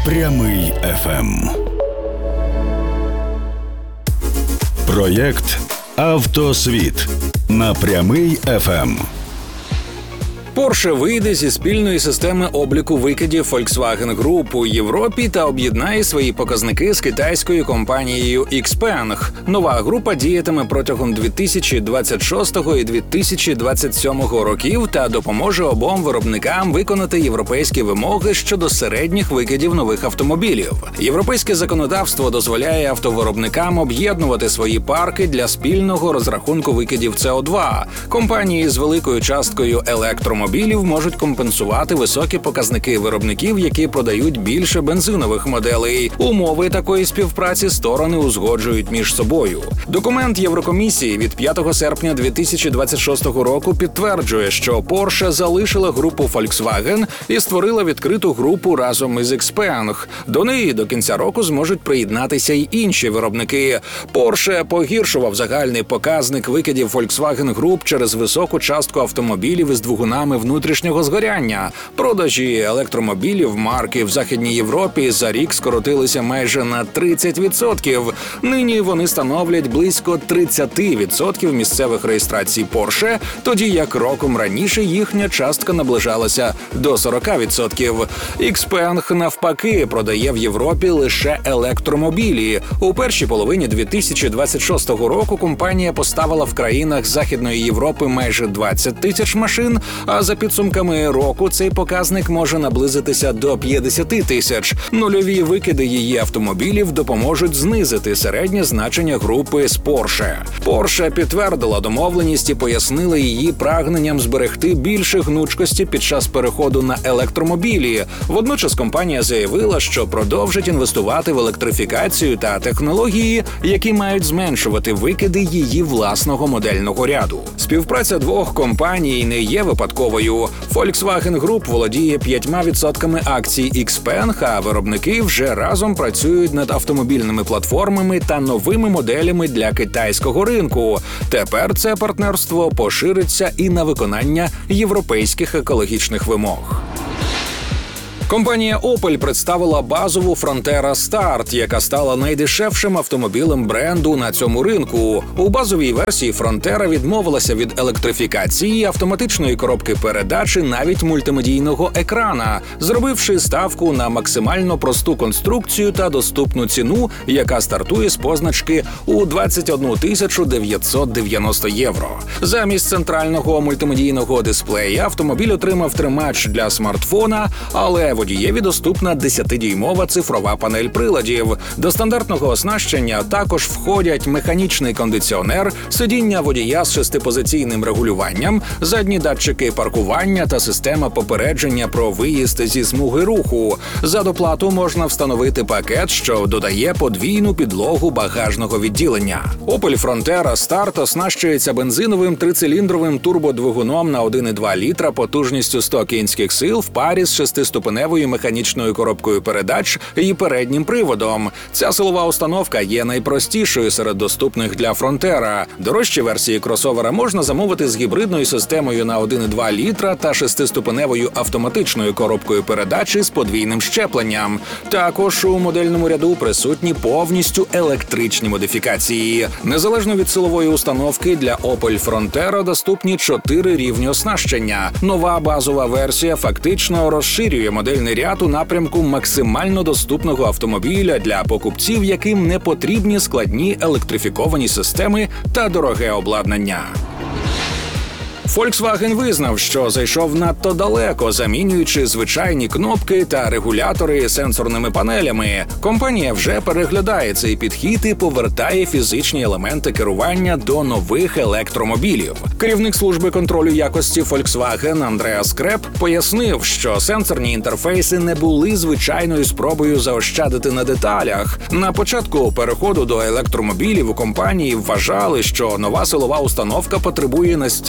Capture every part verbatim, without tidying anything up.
Прямий еф ем. Проєкт «Автосвіт» на Прямий еф ем. Porsche вийде зі спільної системи обліку викидів Volkswagen Group у Європі та об'єднає свої показники з китайською компанією Xpeng. Нова група діятиме протягом дві тисячі двадцять шостого і дві тисячі двадцять сьомого років та допоможе обом виробникам виконати європейські вимоги щодо середніх викидів нових автомобілів. Європейське законодавство дозволяє автовиробникам об'єднувати свої парки для спільного розрахунку викидів Сі О два. Компанії з великою часткою електромобілів можуть компенсувати високі показники виробників, які продають більше бензинових моделей. Умови такої співпраці сторони узгоджують між собою. Документ Єврокомісії від п'ятого серпня дві тисячі двадцять шостого року підтверджує, що Porsche залишила групу Volkswagen і створила відкриту групу разом із Xpeng. До неї до кінця року зможуть приєднатися й інші виробники. Porsche погіршував загальний показник викидів Volkswagen Group через високу частку автомобілів із двигунами внутрішнього згоряння. Продажі електромобілів марки в Західній Європі за рік скоротилися майже на тридцять відсотків. Нині вони становлять близько тридцять відсотків місцевих реєстрацій Porsche, тоді як роком раніше їхня частка наближалася до сорок відсотків. Xpeng, навпаки, продає в Європі лише електромобілі. У першій половині дві тисячі двадцять шостого року компанія поставила в країнах Західної Європи майже двадцять тисяч машин, а за підсумками року цей показник може наблизитися до п'ятдесят тисяч. Нульові викиди її автомобілів допоможуть знизити середнє значення групи з Porsche. Porsche підтвердила домовленість і пояснила її прагненням зберегти більше гнучкості під час переходу на електромобілі. Водночас компанія заявила, що продовжить інвестувати в електрифікацію та технології, які мають зменшувати викиди її власного модельного ряду. Співпраця двох компаній не є випадковою. Volkswagen Group володіє п'ятьма відсотками акцій Xpeng, а виробники вже разом працюють над автомобільними платформами та новими моделями для китайського ринку. Тепер це партнерство пошириться і на виконання європейських екологічних вимог. Компанія Opel представила базову Frontera Start, яка стала найдешевшим автомобілем бренду на цьому ринку. У базовій версії Frontera відмовилася від електрифікації, автоматичної коробки передач і навіть мультимедійного екрана, зробивши ставку на максимально просту конструкцію та доступну ціну, яка стартує з позначки у двадцять одну тисячу дев'ятсот дев'яносто євро. Замість центрального мультимедійного дисплея автомобіль отримав тримач для смартфона, але водієві доступна десятидюймова цифрова панель приладів. До стандартного оснащення також входять механічний кондиціонер, сидіння водія з шестипозиційним регулюванням, задні датчики паркування та система попередження про виїзд зі смуги руху. За доплату можна встановити пакет, що додає подвійну підлогу багажного відділення. Opel Frontera Start оснащується бензиновим трициліндровим турбодвигуном на один і два літра потужністю сто кінських сил в парі з шестиступеневою механічною коробкою передач і переднім приводом. Ця силова установка є найпростішою серед доступних для Frontera. Дорожчі версії кросовера можна замовити з гібридною системою на один і два літра та шестиступеневою автоматичною коробкою передач з подвійним щепленням. Також у модельному ряду присутні повністю електричні модифікації. Незалежно від силової установки, для Opel Frontera доступні чотири рівні оснащення. Нова базова версія фактично розширює модельний ряд у напрямку максимально доступного автомобіля для покупців, яким не потрібні складні електрифіковані системи та дороге обладнання. Volkswagen визнав, що зайшов надто далеко, замінюючи звичайні кнопки та регулятори сенсорними панелями. Компанія вже переглядає цей підхід і повертає фізичні елементи керування до нових електромобілів. Керівник служби контролю якості Volkswagen Андреас Креп пояснив, що сенсорні інтерфейси не були звичайною спробою заощадити на деталях. На початку переходу до електромобілів у компанії вважали, що нова силова установка потребує настільки ж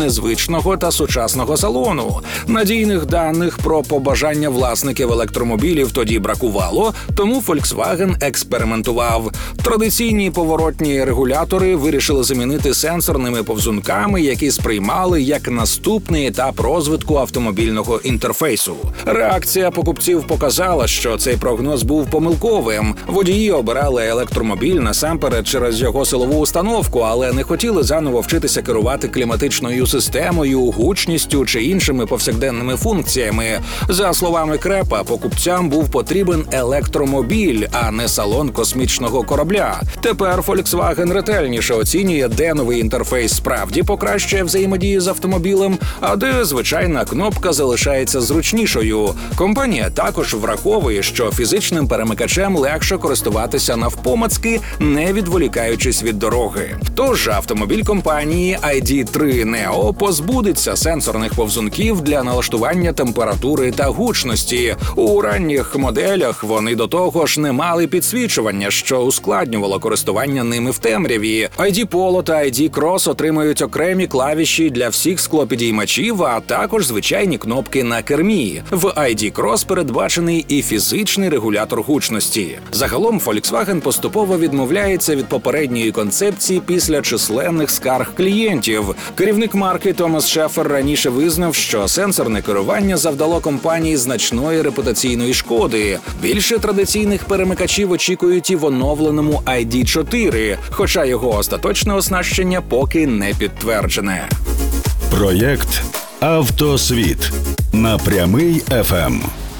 незвичного та сучасного салону. Надійних даних про побажання власників електромобілів тоді бракувало, тому Volkswagen експериментував. Традиційні поворотні регулятори вирішили замінити сенсорними повзунками, які сприймали як наступний етап розвитку автомобільного інтерфейсу. Реакція покупців показала, що цей прогноз був помилковим. Водії обирали електромобіль насамперед через його силову установку, але не хотіли заново вчитися керувати кліматичною системою, гучністю чи іншими повсякденними функціями. За словами Крепа, покупцям був потрібен електромобіль, а не салон космічного корабля. Тепер Volkswagen ретельніше оцінює, де новий інтерфейс справді покращує взаємодію з автомобілем, а де звичайна кнопка залишається зручнішою. Компанія також враховує, що фізичним перемикачем легше користуватися навпомацки, не відволікаючись від дороги. Тож автомобіль компанії ай ді три Neo позбудеться сенсорних повзунків для налаштування температури та гучності. У ранніх моделях вони до того ж не мали підсвічування, що ускладнювало користування ними в темряві. ай ді Polo та ай ді Cross отримають окремі клавіші для всіх склопідіймачів, а також звичайні кнопки на кермі. В ай ді Cross передбачений і фізичний регулятор гучності. Загалом Volkswagen поступово відмовляється від попередньої концепції після численних скарг клієнтів. Керівник марки Томас Шефер раніше визнав, що сенсорне керування завдало компанії значної репутаційної шкоди. Більше традиційних перемикачів очікують і в оновленому ай ді чотири, хоча його остаточне оснащення поки не підтверджене. Проєкт «Автосвіт» на Прямий еф ем.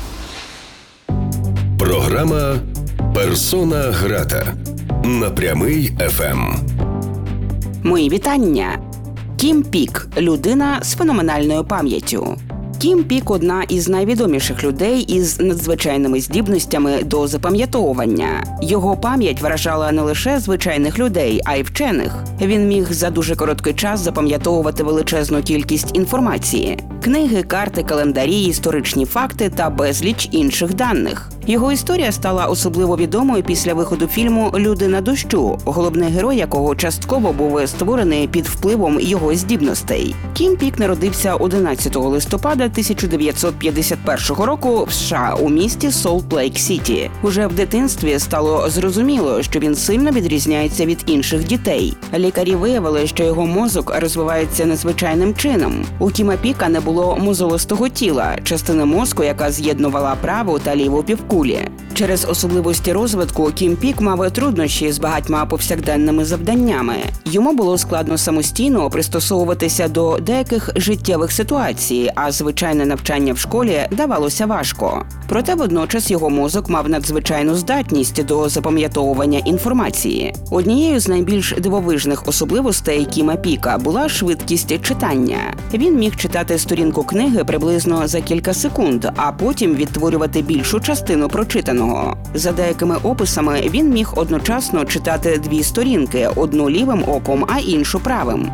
Програма «Персона грата» на Прямий еф ем. Мої вітання! Кім Пік – людина з феноменальною пам'яттю. Кім Пік – одна із найвідоміших людей із надзвичайними здібностями до запам'ятовування. Його пам'ять вражала не лише звичайних людей, а й вчених. Він міг за дуже короткий час запам'ятовувати величезну кількість інформації – книги, карти, календарі, історичні факти та безліч інших даних. Його історія стала особливо відомою після виходу фільму «Людина дощу», головний герой якого частково був створений під впливом його здібностей. Кім Пік народився одинадцятого листопада тисяча дев'ятсот п'ятдесят першого року в США у місті Солт-Лейк-Сіті. Уже в дитинстві стало зрозуміло, що він сильно відрізняється від інших дітей. Лікарі виявили, що його мозок розвивається незвичайним чином. У Кіма Піка не було мозолистого тіла, частини мозку, яка з'єднувала праву та ліву півкулі. Через особливості розвитку Кім Пік мав труднощі з багатьма повсякденними завданнями. Йому було складно самостійно пристосовуватися до деяких життєвих ситуацій, а звичайне навчання в школі давалося важко. Проте водночас його мозок мав надзвичайну здатність до запам'ятовування інформації. Однією з найбільш дивовижних особливостей Кіма Піка була швидкість читання. Він міг читати сторінку книги приблизно за кілька секунд, а потім відтворювати більшу частину прочитаного. За деякими описами, він міг одночасно читати дві сторінки, одну лівим оком, а іншу правим.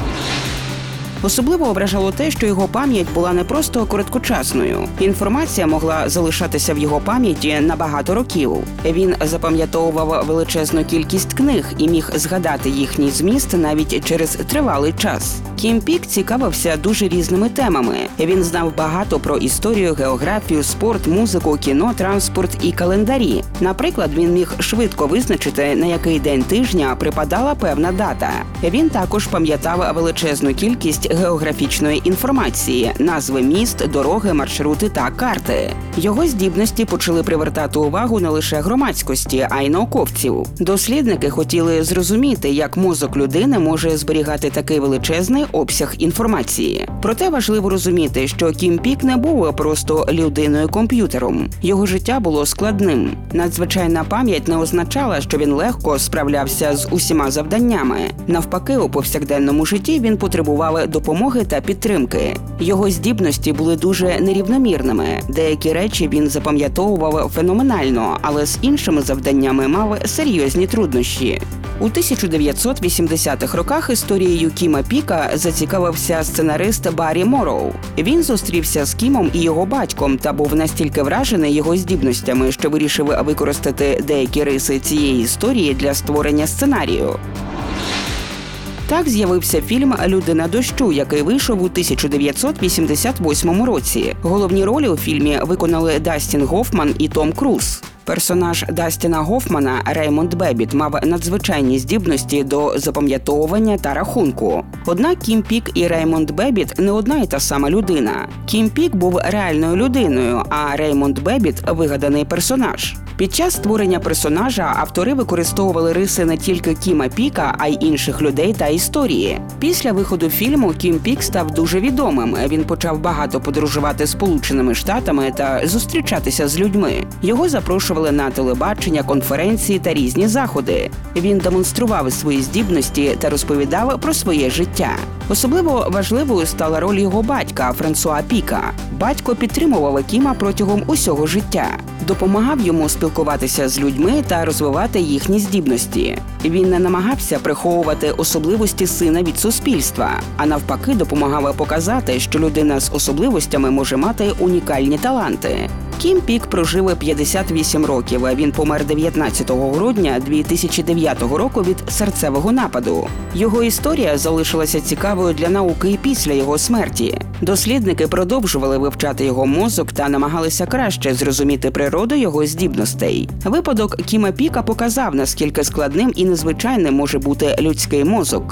Особливо вражало те, що його пам'ять була не просто короткочасною. Інформація могла залишатися в його пам'яті на багато років. Він запам'ятовував величезну кількість книг і міг згадати їхній зміст навіть через тривалий час. Кім Пік цікавився дуже різними темами. Він знав багато про історію, географію, спорт, музику, кіно, транспорт і календарі. Наприклад, він міг швидко визначити, на який день тижня припадала певна дата. Він також пам'ятав величезну кількість географічної інформації, назви міст, дороги, маршрути та карти. Його здібності почали привертати увагу не лише громадськості, а й науковців. Дослідники хотіли зрозуміти, як мозок людини може зберігати такий величезний обсяг інформації. Проте важливо розуміти, що Кім Пік не був просто людиною-комп'ютером. Його життя було складним. Надзвичайна пам'ять не означала, що він легко справлявся з усіма завданнями. Навпаки, у повсякденному житті він потребував допомоги та підтримки. Його здібності були дуже нерівномірними. Деякі речі він запам'ятовував феноменально, але з іншими завданнями мав серйозні труднощі. У тисяча дев'ятсот вісімдесятих роках історією Кіма Піка зацікавився сценарист Баррі Морроу. Він зустрівся з Кімом і його батьком та був настільки вражений його здібностями, що вирішив використати деякі риси цієї історії для створення сценарію. Так з'явився фільм «Людина дощу», який вийшов у тисяча дев'ятсот вісімдесят восьмому році. Головні ролі у фільмі виконали Дастін Гофман і Том Круз. Персонаж Дастіна Гофмана, Реймонд Бебіт, мав надзвичайні здібності до запам'ятовування та рахунку. Однак Кім Пік і Реймонд Бебіт не одна й та сама людина. Кім Пік був реальною людиною, а Реймонд Бебіт – вигаданий персонаж. Під час створення персонажа автори використовували риси не тільки Кіма Піка, а й інших людей та історії. Після виходу фільму Кім Пік став дуже відомим. Він почав багато подорожувати Сполученими Штатами та зустрічатися з людьми. Його запрошували на телебачення, конференції та різні заходи. Він демонстрував свої здібності та розповідав про своє життя. Особливо важливою стала роль його батька Франсуа Піка. Батько підтримував Кіма протягом усього життя, допомагав йому спілкуватися з людьми та розвивати їхні здібності. Він не намагався приховувати особливості сина від суспільства, а навпаки допомагав показати, що людина з особливостями може мати унікальні таланти. Кім Пік прожив п'ятдесят вісім років, а він помер дев'ятнадцятого грудня дві тисячі дев'ятого року від серцевого нападу. Його історія залишилася цікавою для науки і після його смерті. Дослідники продовжували вивчати його мозок та намагалися краще зрозуміти природу його здібностей. Випадок Кіма Піка показав, наскільки складним і незвичайним може бути людський мозок.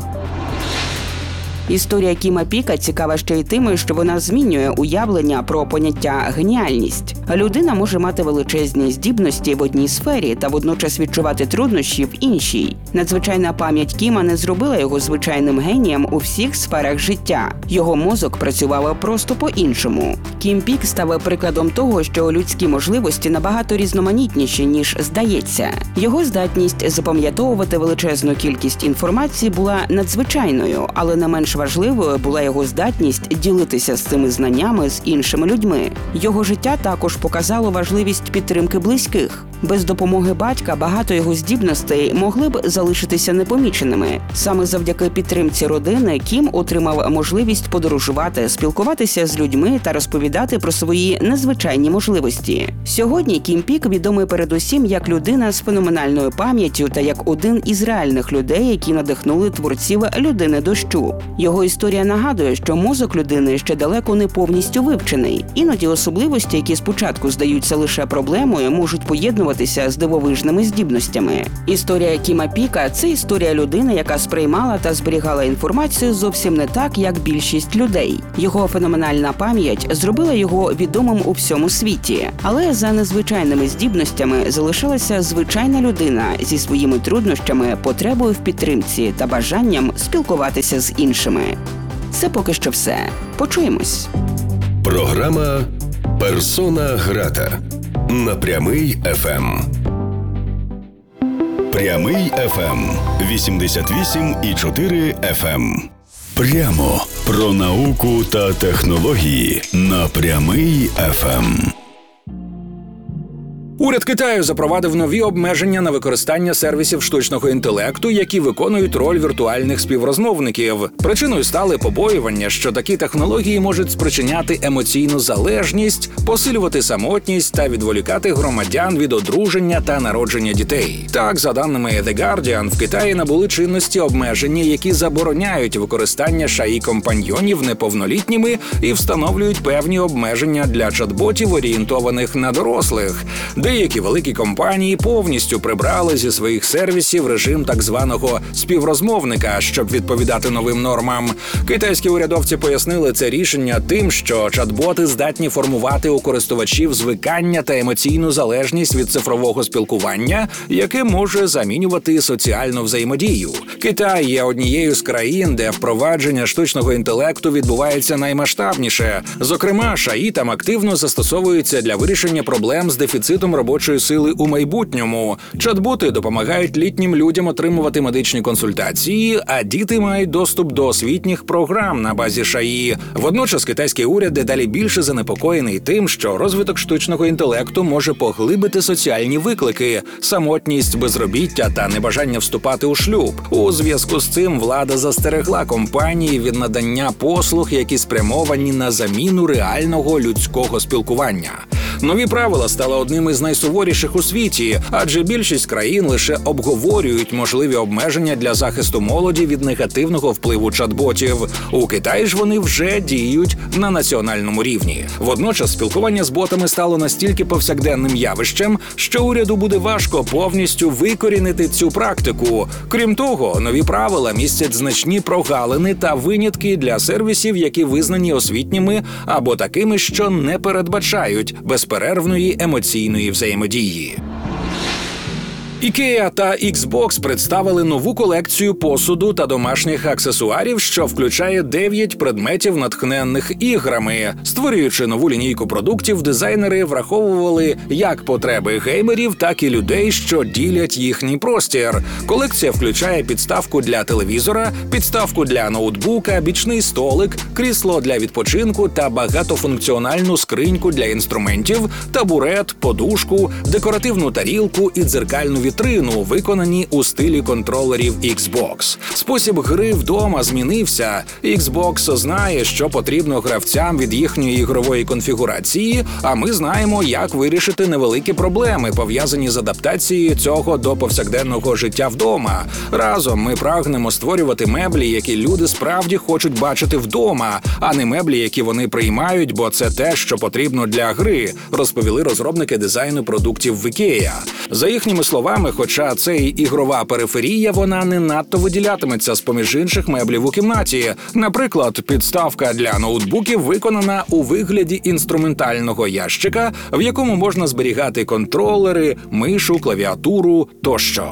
Історія Кіма Піка цікава ще й тим, що вона змінює уявлення про поняття «геніальність». Людина може мати величезні здібності в одній сфері та водночас відчувати труднощі в іншій. Надзвичайна пам'ять Кіма не зробила його звичайним генієм у всіх сферах життя. Його мозок працював просто по-іншому. Кім Пік став прикладом того, що людські можливості набагато різноманітніші, ніж здається. Його здатність запам'ятовувати величезну кількість інформації була надзвичайною, але не менш важливою була його здатність ділитися з цими знаннями з іншими людьми. Його життя також показало важливість підтримки близьких. Без допомоги батька багато його здібностей могли б залишитися непоміченими. Саме завдяки підтримці родини Кім отримав можливість подорожувати, спілкуватися з людьми та розповідати про свої незвичайні можливості. Сьогодні Кім Пік відомий передусім як людина з феноменальною пам'яттю та як один із реальних людей, які надихнули творців «Людини дощу». Його історія нагадує, що мозок людини ще далеко не повністю вивчений. Іноді особливості, які спочатку здаються лише проблемою, можуть поєднуватися з дивовижними здібностями. Історія Кіма Піка – це історія людини, яка сприймала та зберігала інформацію зовсім не так, як більшість людей. Його феноменальна пам'ять зробила його відомим у всьому світі. Але за незвичайними здібностями залишилася звичайна людина зі своїми труднощами, потребою в підтримці та бажанням спілкуватися з іншими. Це поки що все. Почуємось. Програма «Персона грата» на Прямий еф ем. Прямий еф ем. вісімдесят вісім і чотири еф ем. Прямо про науку та технології на Прямий еф ем. Уряд Китаю запровадив нові обмеження на використання сервісів штучного інтелекту, які виконують роль віртуальних співрозмовників. Причиною стали побоювання, що такі технології можуть спричиняти емоційну залежність, посилювати самотність та відволікати громадян від одруження та народження дітей. Так, за даними The Guardian, в Китаї набули чинності обмеження, які забороняють використання шаї-компаньйонів неповнолітніми і встановлюють певні обмеження для чат-ботів, орієнтованих на дорослих. Деякі великі компанії повністю прибрали зі своїх сервісів режим так званого співрозмовника, щоб відповідати новим нормам. Китайські урядовці пояснили це рішення тим, що чат-боти здатні формувати у користувачів звикання та емоційну залежність від цифрового спілкування, яке може замінювати соціальну взаємодію. Китай є однією з країн, де впровадження штучного інтелекту відбувається наймасштабніше. Зокрема, шаї там активно застосовуються для вирішення проблем з дефіцитом робочої сили у майбутньому. Чат-боти допомагають літнім людям отримувати медичні консультації, а діти мають доступ до освітніх програм на базі шаї. Водночас китайський уряд дедалі більше занепокоєний тим, що розвиток штучного інтелекту може поглибити соціальні виклики, самотність, безробіття та небажання вступати у шлюб. У зв'язку з цим влада застерегла компанії від надання послуг, які спрямовані на заміну реального людського спілкування. Нові правила стали одним із найсуворіших у світі, адже більшість країн лише обговорюють можливі обмеження для захисту молоді від негативного впливу чат-ботів. У Китаї ж вони вже діють на національному рівні. Водночас спілкування з ботами стало настільки повсякденним явищем, що уряду буде важко повністю викорінити цю практику. Крім того, нові правила містять значні прогалини та винятки для сервісів, які визнані освітніми або такими, що не передбачають безперервної емоційної взаємодії. IKEA та Xbox представили нову колекцію посуду та домашніх аксесуарів, що включає дев'ять предметів, натхненних іграми. Створюючи нову лінійку продуктів, дизайнери враховували як потреби геймерів, так і людей, що ділять їхній простір. Колекція включає підставку для телевізора, підставку для ноутбука, бічний столик, крісло для відпочинку та багатофункціональну скриньку для інструментів, табурет, подушку, декоративну тарілку і дзеркальну вітрину, виконані у стилі контролерів Xbox. Спосіб гри вдома змінився. Xbox знає, що потрібно гравцям від їхньої ігрової конфігурації, а ми знаємо, як вирішити невеликі проблеми, пов'язані з адаптацією цього до повсякденного життя вдома. Разом ми прагнемо створювати меблі, які люди справді хочуть бачити вдома, а не меблі, які вони приймають, бо це те, що потрібно для гри, розповіли розробники дизайну продуктів в IKEA. За їхніми словами, хоча це й ігрова периферія, вона не надто виділятиметься з-поміж інших меблів у кімнаті. Наприклад, підставка для ноутбуків виконана у вигляді інструментального ящика, в якому можна зберігати контролери, мишу, клавіатуру тощо.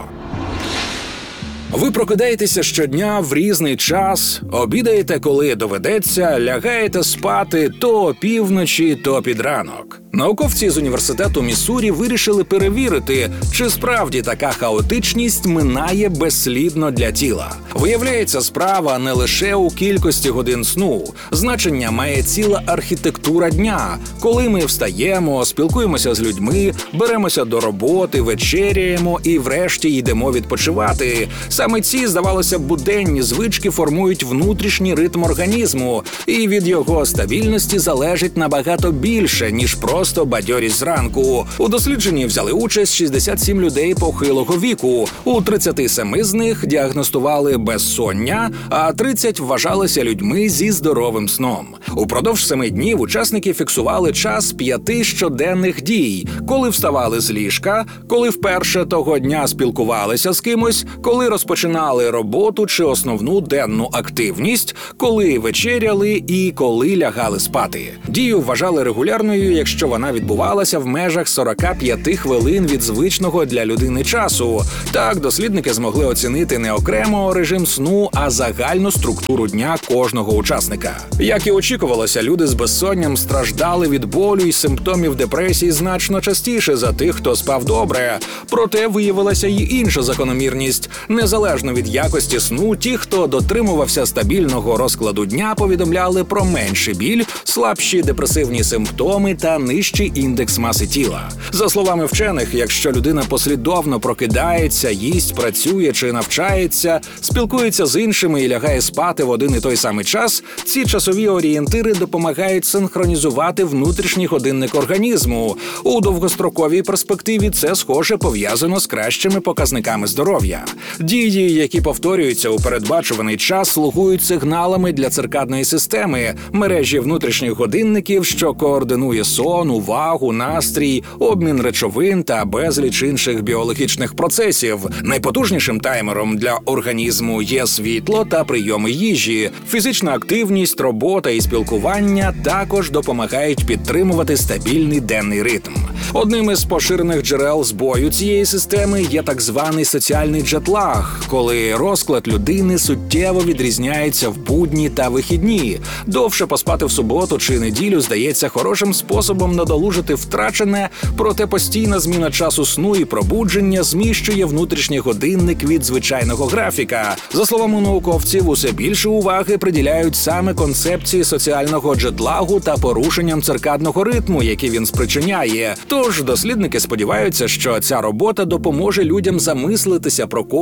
Ви прокидаєтеся щодня в різний час, обідаєте, коли доведеться, лягаєте спати то опівночі, то під ранок. Науковці з університету Міссурі вирішили перевірити, чи справді така хаотичність минає безслідно для тіла. Виявляється, справа не лише у кількості годин сну. Значення має ціла архітектура дня. Коли ми встаємо, спілкуємося з людьми, беремося до роботи, вечеряємо і врешті йдемо відпочивати. Саме ці, здавалося, буденні звички формують внутрішній ритм організму, і від його стабільності залежить набагато більше, ніж просто бадьорість зранку. У дослідженні взяли участь шістдесят сім людей похилого віку. У тридцяти семи з них діагностували безсоння, а тридцять вважалися людьми зі здоровим сном. Упродовж семи днів учасники фіксували час п'яти щоденних дій, коли вставали з ліжка, коли вперше того дня спілкувалися з кимось, коли розпочинали роботу чи основну денну активність, коли вечеряли і коли лягали спати. Дію вважали регулярною, якщо вона відбувалася в межах сорок п'ять хвилин від звичного для людини часу. Так, дослідники змогли оцінити не окремо режим сну, а загальну структуру дня кожного учасника. Як і очікувалося, люди з безсонням страждали від болю і симптомів депресії значно частіше за тих, хто спав добре. Проте виявилася й інша закономірність. Незалежно від якості сну, ті, хто дотримувався стабільного розкладу дня, повідомляли про менший біль, слабші депресивні симптоми та нижчий індекс маси тіла. За словами вчених, якщо людина послідовно прокидається, їсть, працює чи навчається, спілкується з іншими і лягає спати в один і той самий час, ці часові орієнтири допомагають синхронізувати внутрішній годинник організму. У довгостроковій перспективі це, схоже, пов'язано з кращими показниками здоров'я. Дії, які повторюються у передбачуваний час, слугують сигналами для циркадної системи, мережі внутрішніх годинників, що координує сон, увагу, настрій, обмін речовин та безліч інших біологічних процесів. Найпотужнішим таймером для організму є світло та прийоми їжі. Фізична активність, робота і спілкування також допомагають підтримувати стабільний денний ритм. Одним із поширених джерел збою цієї системи є так званий соціальний джетлаг, коли розклад людини суттєво відрізняється в будні та вихідні. Довше поспати в суботу чи неділю здається хорошим способом надолужити втрачене, проте постійна зміна часу сну і пробудження зміщує внутрішній годинник від звичайного графіка. За словами науковців, усе більше уваги приділяють саме концепції соціального джетлагу та порушенням циркадного ритму, які він спричиняє. Тож дослідники сподіваються, що ця робота допоможе людям замислитися про користь та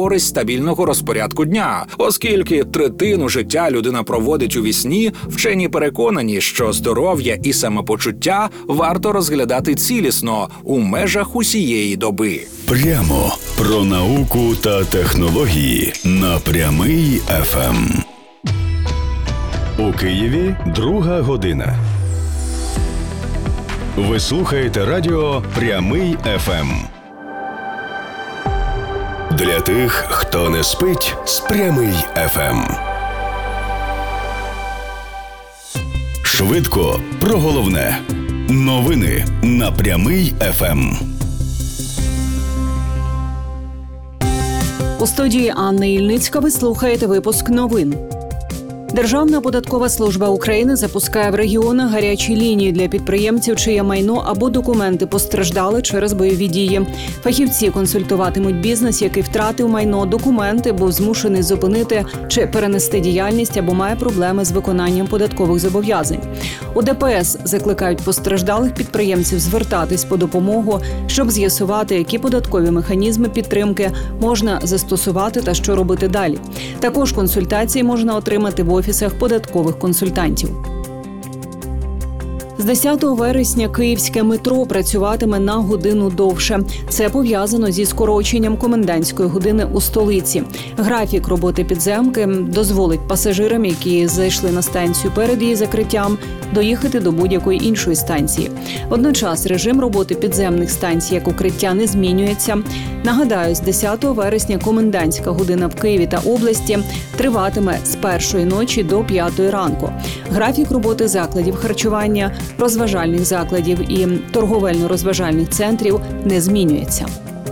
стабільного розпорядку дня. Оскільки третину життя людина проводить у вісні, вчені переконані, що здоров'я і самопочуття варто розглядати цілісно у межах усієї доби. Прямо про науку та технології на Прямий еф ем. У Києві друга година. Ви слухаєте радіо Прямий еф ем. Для тих, хто не спить з Прямий еф ем. Швидко про головне. Новини на Прямий еф ем. У студії Анна Ільницька ви слухаєте випуск новин. Державна податкова служба України запускає в регіонах гарячі лінії для підприємців, чиє майно або документи постраждали через бойові дії. Фахівці консультуватимуть бізнес, який втратив майно, документи, був змушений зупинити чи перенести діяльність або має проблеми з виконанням податкових зобов'язань. У Де Пе Ес закликають постраждалих підприємців звертатись по допомогу, щоб з'ясувати, які податкові механізми підтримки можна застосувати та що робити далі. Також консультації можна отримати в офісах податкових консультантів. З десятого вересня київське метро працюватиме на годину довше. Це пов'язано зі скороченням комендантської години у столиці. Графік роботи підземки дозволить пасажирам, які зайшли на станцію перед її закриттям, доїхати до будь-якої іншої станції. Водночас режим роботи підземних станцій як укриття не змінюється. Нагадаю, з десятого вересня комендантська година в Києві та області триватиме з першої ночі до п'ятої ранку. Графік роботи закладів харчування, розважальних закладів і торговельно-розважальних центрів не змінюється.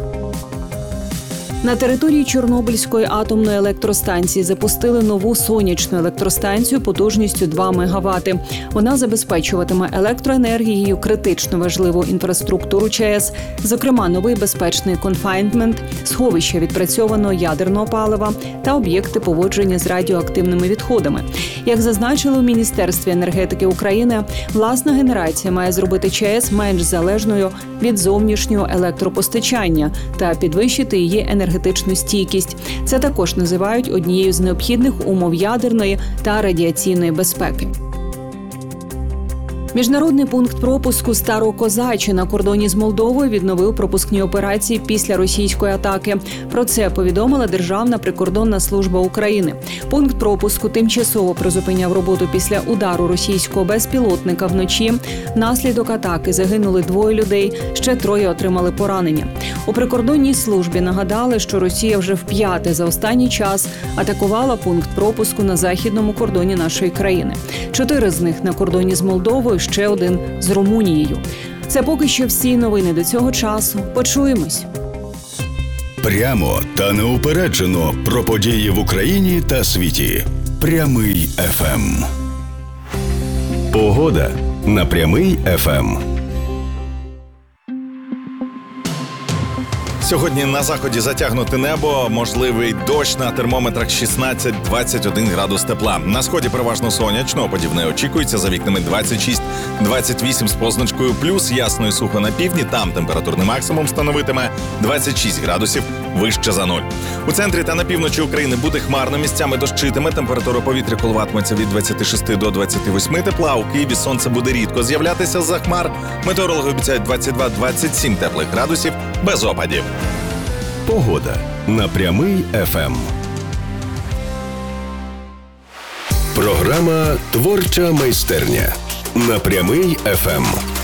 На території Чорнобильської атомної електростанції запустили нову сонячну електростанцію потужністю два мегавати. Вона забезпечуватиме електроенергією критично важливу інфраструктуру ЧАЕС, зокрема новий безпечний конфайнмент, сховище відпрацьованого ядерного палива та об'єкти поводження з радіоактивними відходами. Як зазначили у Міністерстві енергетики України, власна генерація має зробити ЧАЕС менш залежною від зовнішнього електропостачання та підвищити її енергетичну енергетичну стійкість. Це також називають однією з необхідних умов ядерної та радіаційної безпеки. Міжнародний пункт пропуску Старокозачі на кордоні з Молдовою відновив пропускні операції після російської атаки. Про це повідомила Державна прикордонна служба України. Пункт пропуску тимчасово призупиняв роботу після удару російського безпілотника вночі. Внаслідок атаки загинули двоє людей, ще троє отримали поранення. У прикордонній службі нагадали, що Росія вже вп'яте за останній час атакувала пункт пропуску на західному кордоні нашої країни. Чотири з них на кордоні з Молдовою, ще один з Румунією. Це поки що всі новини до цього часу. Почуємось. Прямо та неупереджено про події в Україні та світі. Прямий еф ем. Погода на Прямий еф ем. Сьогодні на заході затягнуте небо, можливий дощ, на термометрах шістнадцять - двадцять один градус тепла. На сході переважно сонячно, опадів не очікується, за вікнами двадцять шість - двадцять вісім з позначкою плюс, ясно і сухо на півдні, там температурний максимум становитиме двадцять шість градусів вище за нуль. У центрі та на півночі України буде хмарно, місцями дощитиме, температура повітря коливатиметься від двадцяти шести до двадцяти восьми тепла, у Києві сонце буде рідко з'являтися з-за хмар, метеорологи обіцяють двадцять два - двадцять сім теплих градусів без опадів. Погода на Прямий еф ем. Програма «Творча майстерня» на Прямий еф ем.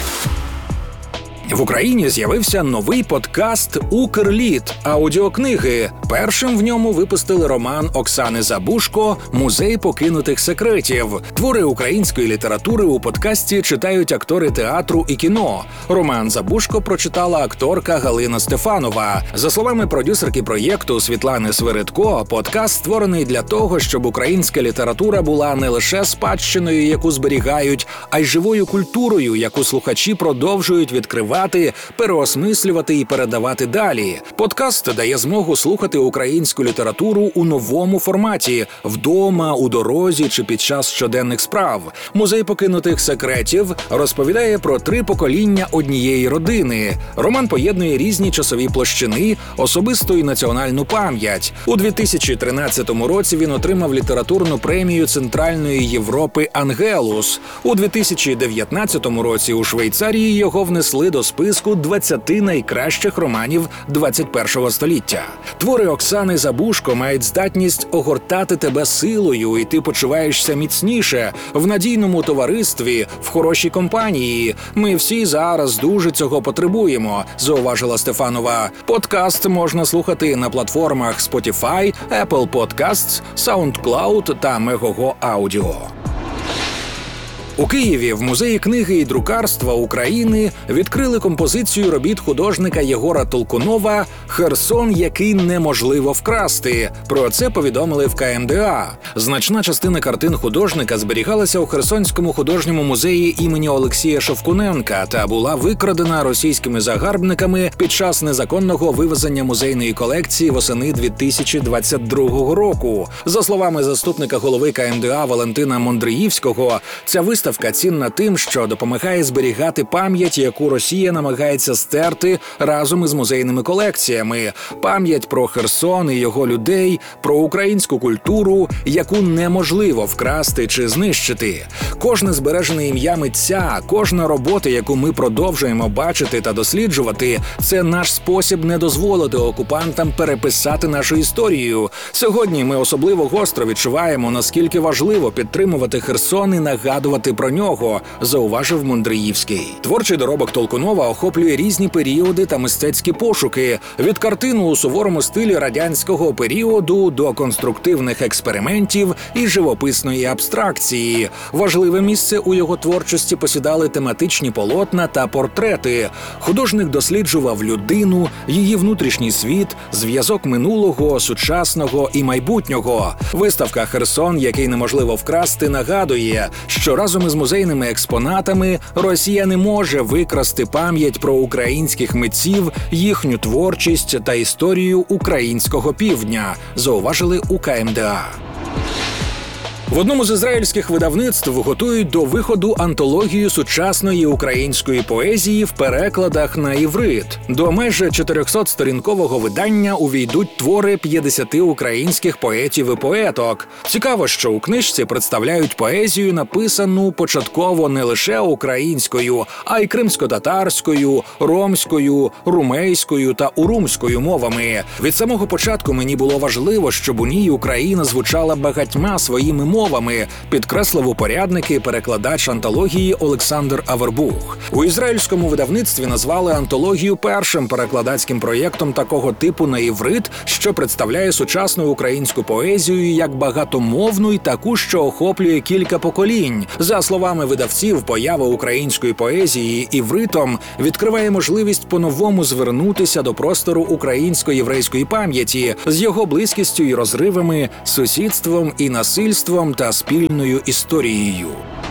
В Україні з'явився новий подкаст «Укрліт» – аудіокниги. Першим в ньому випустили роман Оксани Забушко «Музей покинутих секретів». Твори української літератури у подкасті читають актори театру і кіно. Роман Забушко прочитала акторка Галина Стефанова. За словами продюсерки проєкту Світлани Свиридко, подкаст створений для того, щоб українська література була не лише спадщиною, яку зберігають, а й живою культурою, яку слухачі продовжують відкривати аналізувати, переосмислювати і передавати далі. Подкаст дає змогу слухати українську літературу у новому форматі – вдома, у дорозі чи під час щоденних справ. Музей покинутих секретів розповідає про три покоління однієї родини. Роман поєднує різні часові площини, особисту і національну пам'ять. У дві тисячі тринадцятому році він отримав літературну премію Центральної Європи «Ангелус». У дві тисячі дев'ятнадцятому році у Швейцарії його внесли до списку двадцяти найкращих романів двадцять першого століття. Твори Оксани Забушко мають здатність огортати тебе силою, і ти почуваєшся міцніше, в надійному товаристві, в хорошій компанії. Ми всі зараз дуже цього потребуємо, зауважила Стефанова. Подкаст можна слухати на платформах Spotify, Apple Podcasts, SoundCloud та Megogo Audio. У Києві в Музеї книги і друкарства України відкрили композицію робіт художника Єгора Толкунова «Херсон, який неможливо вкрасти». Про це повідомили в ка ем де а. Значна частина картин художника зберігалася у Херсонському художньому музеї імені Олексія Шевкуненка та була викрадена російськими загарбниками під час незаконного вивезення музейної колекції восени дві тисячі двадцять другого року. За словами заступника голови ка ем де а Валентина Мондриївського, ця виставка Виставка цінна тим, що допомагає зберігати пам'ять, яку Росія намагається стерти разом із музейними колекціями. Пам'ять про Херсон і його людей, про українську культуру, яку неможливо вкрасти чи знищити. Кожне збережене ім'я митця, кожна робота, яку ми продовжуємо бачити та досліджувати, це наш спосіб не дозволити окупантам переписати нашу історію. Сьогодні ми особливо гостро відчуваємо, наскільки важливо підтримувати Херсон і нагадувати про нього, зауважив Мондриївський. Творчий доробок Толкунова охоплює різні періоди та мистецькі пошуки. Від картин у суворому стилі радянського періоду до конструктивних експериментів і живописної абстракції. Важливе місце у його творчості посідали тематичні полотна та портрети. Художник досліджував людину, її внутрішній світ, зв'язок минулого, сучасного і майбутнього. Виставка «Херсон, який неможливо вкрасти» нагадує, що разом із музейними експонатами Росія не може викрасти пам'ять про українських митців, їхню творчість та історію українського півдня, зауважили у ка ем де а. В одному з ізраїльських видавництв готують до виходу антологію сучасної української поезії в перекладах на іврит. До майже чотирьохсотсторінкового видання увійдуть твори п'ятдесяти українських поетів і поеток. Цікаво, що у книжці представляють поезію, написану початково не лише українською, а й кримсько-татарською, ромською, румейською та урумською мовами. Від самого початку мені було важливо, щоб у ній Україна звучала багатьма своїми мовами. мовами, підкреслив упорядник і перекладач антології Олександр Авербух. У ізраїльському видавництві назвали антологію першим перекладацьким проєктом такого типу на іврит, що представляє сучасну українську поезію як багатомовну і таку, що охоплює кілька поколінь. За словами видавців, поява української поезії івритом відкриває можливість по-новому звернутися до простору українсько-єврейської пам'яті з його близькістю і розривами, сусідством і насильством та спільною історією.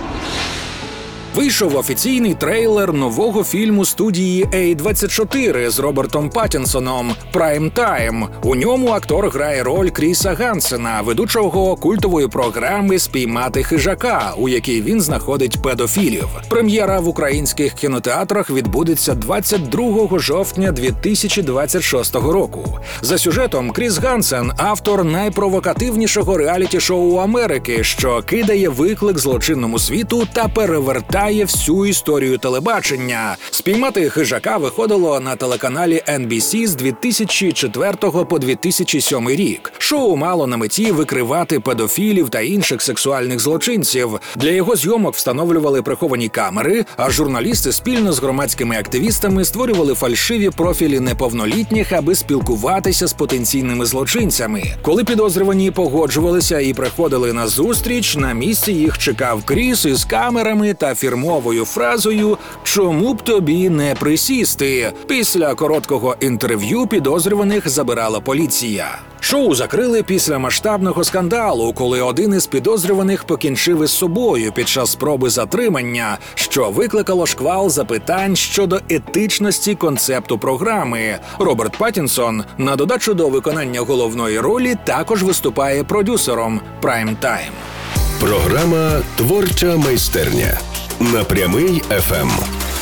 Вийшов офіційний трейлер нового фільму студії ей двадцять чотири з Робертом Паттінсоном «Прайм Тайм». У ньому актор грає роль Кріса Гансена, ведучого культової програми «Спіймати хижака», у якій він знаходить педофілів. Прем'єра в українських кінотеатрах відбудеться двадцять другого жовтня дві тисячі двадцять шостого року. За сюжетом Кріс Гансен – автор найпровокативнішого реаліті-шоу Америки, що кидає виклик злочинному світу та перевертає всю історію телебачення. «Спіймати хижака» виходило на телеканалі ен бі сі з дві тисячі четвертого по дві тисячі сьомий рік. Шоу мало на меті викривати педофілів та інших сексуальних злочинців. Для його зйомок встановлювали приховані камери, а журналісти спільно з громадськими активістами створювали фальшиві профілі неповнолітніх, аби спілкуватися з потенційними злочинцями. Коли підозрювані погоджувалися і приходили на зустріч, на місці їх чекав Кріс із камерами та фірмовими фірмовою фразою «Чому б тобі не присісти?». Після короткого інтерв'ю підозрюваних забирала поліція. Шоу закрили після масштабного скандалу, коли один із підозрюваних покінчив із собою під час спроби затримання, що викликало шквал запитань щодо етичності концепту програми. Роберт Паттінсон, на додачу до виконання головної ролі, також виступає продюсером «Прайм Тайм». Програма «Творча майстерня» на Прямий еф ем.